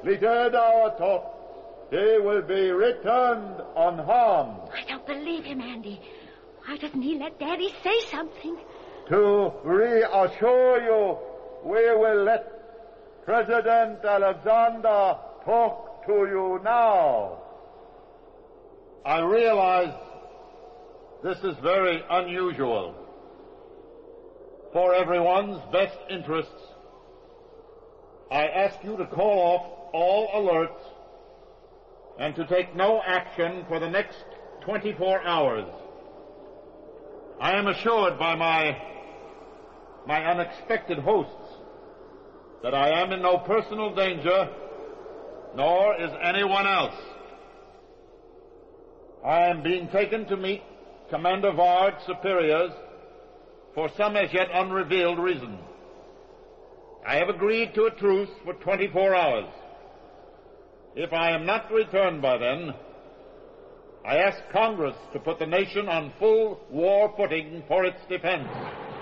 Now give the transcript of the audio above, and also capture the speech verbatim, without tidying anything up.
completed our talk, he will be returned unharmed. I don't believe him, Andy. Why doesn't he let Daddy say something? To reassure you, we will let President Alexander talk to you now. I realize this is very unusual. For everyone's best interests, I ask you to call off all alerts and to take no action for the next twenty-four hours. I am assured by my, my unexpected hosts that I am in no personal danger, nor is anyone else. I am being taken to meet Commander Vard's superiors for some as yet unrevealed reason. I have agreed to a truce for twenty-four hours. If I am not returned by then, I ask Congress to put the nation on full war footing for its defense.